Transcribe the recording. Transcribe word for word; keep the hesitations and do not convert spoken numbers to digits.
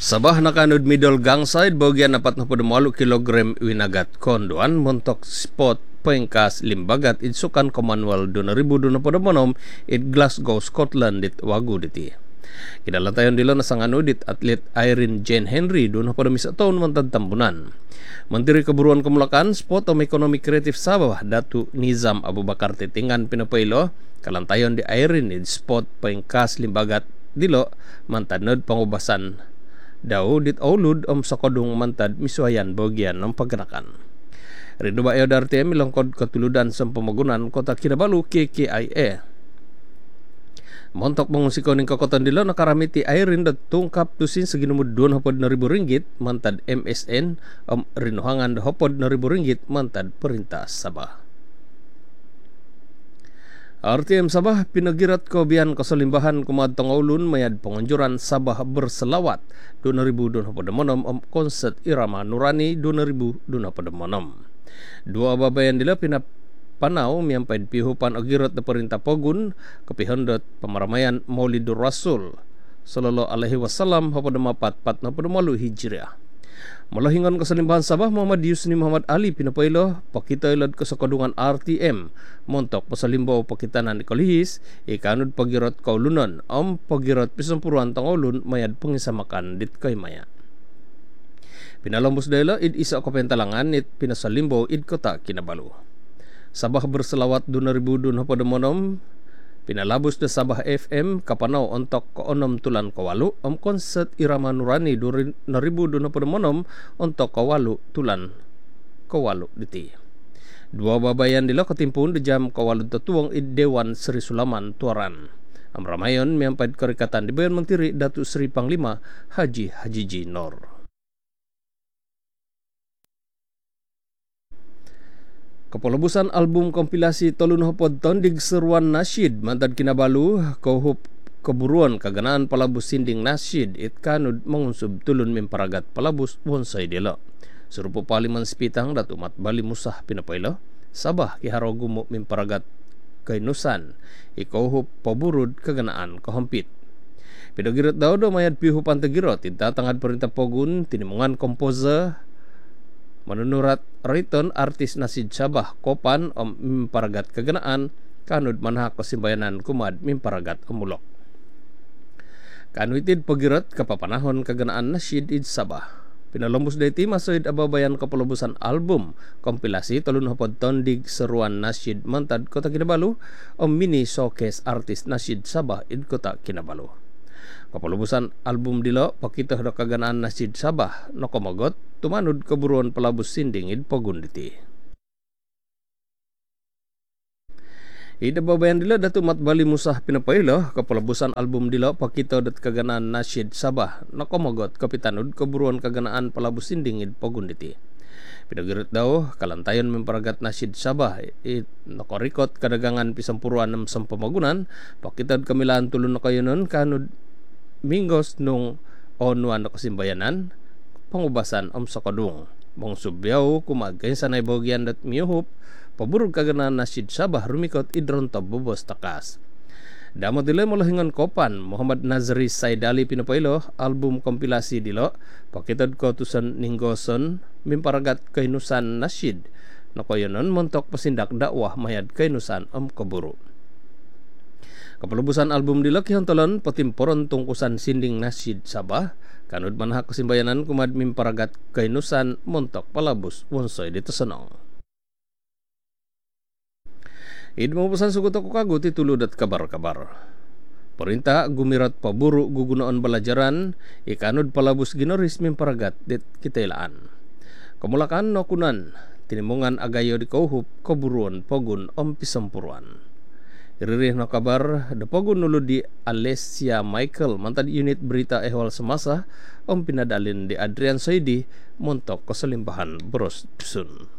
Sabah nakanod middle gangside bagian apat na pudamalu kilogram winagat konduan montok spot pengkas limbagat idsukan Commonwealth dua ribu dua puluh enam it Glasgow Scotland dit wagu diti. Kinalatayon dilo na sangano dit atlet Irene Jane Henry dua puluh misa taon mantad tambunan. Menteri Keburuan Kemulakan Sport om Ekonomi Kreatif Sabah Datu Nizam Abu Bakar Titingan pinapailo kalantayon di Irene it spot pengkas limbagat dilo mantad pangubasan daw dit aulud om sakodong mantad misuayan bagian ng pagganakan. Rido ba R T M milangkod katuludan sa pamagunan kota Kinabalu K K I A. Montok mangusiko ning kakotan dilo nakaramiti Irene dat tungkap tusin sa ginumud dua hapod na ribu ringgit mantad M S N om rinuhangan da hapod na ribu ringgit mantad perintah Sabah. R T M Sabah pinagirat ko biyan kasalimbahan kumadtong ulun mayad pengunjuran Sabah berselawat dua ribu dua puluh enam om konsert Irama Nurani dua ribu dua puluh enam. Dua babayan dila pinapanaw miyampay pihupan agirat na perintah pogun kapihondot pamaramaian Maulidur Rasul sallallahu alaihi wasallam hapod mapat pat na pudamalu Hijriah. Malahingan kasalimbahan Sabah Muhammad Yusni Muhammad Ali pinapailo pakita ilad ko sa kadungan R T M montok pasalimbaw pakitanan ni kalihis ikanod pagirat kaulunan ang pagirat pisampuruan tangulun mayad pangisamakan dit kay maya. Pinalambos dahil id isa ko pentalangan it pinasalimbaw id kota Kinabalu. Sabah berselawat dua ribu dua puluh enam pinalabos na Sabah F M kapanaw ontok ko onom tulan kawalu om konsert Irama Nurani dua ribu dua puluh enam ontok kawalu tulan kawalu diti. Dua babayan dila katimpun di jam kawalu tatuang id Dewan Sri Sulaman Tuaran. Am ramayon miyampad karikatan di bayan Menteri Datu Sri Panglima Haji Hajiji Nor. Kepalabusan album kompilasi tolun hapod tondig seruan nasyid mantad Kinabalu kauhup keburuan kaganaan palabus sinding nasyid it kanud mengunsub tulun memparagat palabus bonsai delo. Serupa paliman sepitang datu mat bali musah pinapailo Sabah kiharo gumo memparagat kainusan ikauhup paburud kaganaan kahampit. Pidagirat daw do mayad pihupan tegirot ita tangad perintah pogun tinimungan komposer manunurat Riton artis nasid Sabah kopan om mimparagat kaganaan kanud manhak kasimbayanan kumad mimparagat umulok. Kanuitid pagirat kapapanahon kaganaan nasid id Sabah. Pinalambos dayti masoid ababayan kapalabusan album kompilasi talun hapod tondig seruan nasid mantad kota Kinabalu om mini showcase artis nasid Sabah id kota Kinabalu. Kapalabusan album dilo pakita da kaganaan nasid Sabah no komagot tumanud keburuan pelabus sinding id pogun diti. Ida babayan dilo datu mat bali musah pinapailo kapalabusan album dilo pakita dat kaganaan nasid Sabah no komagot kapitanud keburuan kaganaan pelabus sinding id pogun diti. Pinagirit daw kalantayon memparagat nasid Sabah it nakorikot kadagangan pisampuruan ng sampamagunan pakitad kamilaan tulun na kayo nun kanud Mingos nung onuan na kasimbayanan pangubasan om sakadung mong subyaw kumagay sa naibogyan dat miyuhup paburog kaganaan nasid Sabah rumikot idron tabubos takas. Damo dilo malahingan kopan Muhammad Nazri Saidali pinapailo album kompilasi dilo pakitad ko tusan ninggoson mimparagat kainusan nasid na kayonon montok pasindak dakwah mayad kainusan om kaburu. Kapalabusan album dilo kihontalon patimporon tungkusan sinding nasid Sabah kanud manhak kasimbayanan kumad mimparagat kainusan montok palabus wonsoy dito sanong. Id mabusan sugot ako kago titulod at kabar-kabar. Perintah gumirat paburu gugunoon balajaran ikanud palabus ginoris mimparagat dit kitailaan. Kamulakan no kunan tinimungan agayo di kauhup kaburuan pogun om pisampuruan. Iririh no kabar dapogun nulod di Alessia Michael mantad unit berita ehwal semasa om pinadalin di Adrian Soidi montok keselimbahan Bros Dusun.